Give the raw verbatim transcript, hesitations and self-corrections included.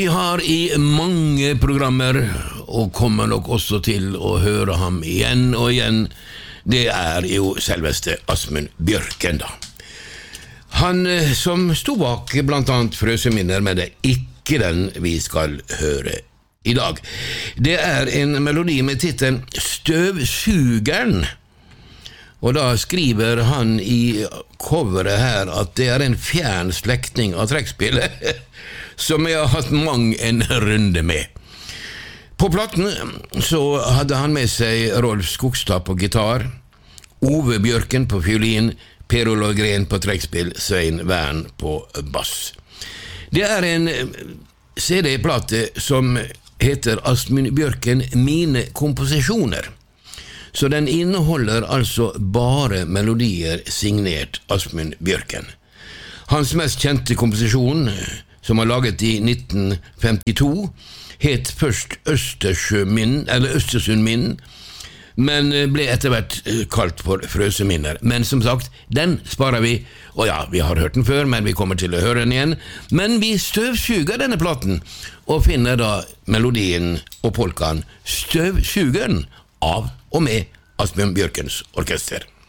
Vi har i mange programmer, og kommer nok også til å høre ham igjen og igjen, det er jo selveste Asmund Bjørken da. Han som sto bak blant annet Frøseminner, men det er ikke den vi skal høre i dag. Det er en melodi med titelen Støvsugeren, og da skriver han i coveret her at det er en fjern slektning av trekkspillet, som jeg har hatt mang en runde med. På platten så hadde han med seg Rolf Skogstad på gitar, Ove Bjørken på fiolin, Per Olav Gren på trekkspill, Svein Vern på bass. Det er en C D-plate som heter Asmund Bjørken Mine komposisjoner. Så den inneholder altså bare melodier signert Asmund Bjørken. Hans mest kjente komposisjon, som var laget i nitten femtito, het først Østersjøminn, eller Østersundminn, men ble etter hvert kalt for Frøseminner. Men som sagt, den sparer vi, og ja, vi har hørt den før, men vi kommer til å høre den igjen. Men vi støvsuger denne platen, og finner da melodien og polkaen Støvsugeren av og med Asmund Bjørkens orkester.